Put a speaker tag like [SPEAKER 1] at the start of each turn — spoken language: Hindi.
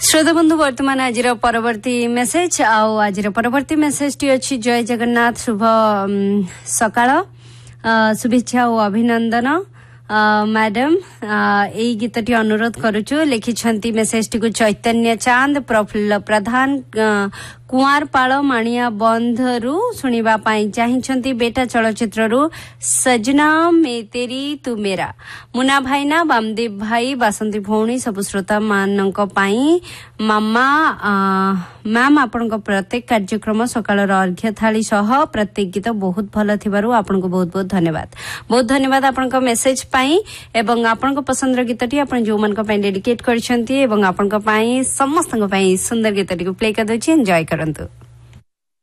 [SPEAKER 1] श्रोता बंधु वर्तमान आज परवर्ती मेसेज आज परवर्ती मेसेज टी अच्छी जय जगन्नाथ शुभ सकाळ शुभेच्छा और अभिनंदन मैडम यही गीतटी अनुरोध करुचु लिखिछंती मेसेज टी को चैतन्य चांद प्रफुल्ल प्रधान कुआरपाड़ माणिया बंधरु सुनिबा पाई चाहिछंती बेटा चलचित्ररु सजना में तेरी तू मेरा मुना भाईना बामदेव भाई बासंती भौणी सब श्रोता मानक पाई मामा मैम आपनको प्रत्येक कार्यक्रम सकाळर अर्घ्य थाली सह प्रत्येक गीत बहुत भल थिबारु आपनको बहुत बहुत धन्यवाद आपनको मेसेज पाई एवं आपनको पसंदर गीतटी आपन जो मन को पाई डेडिकेट करछंती एवं आपनको पाई समस्तको पाई सुंदर गीतटी को प्ले कर दउछि एन्जॉय करंतु।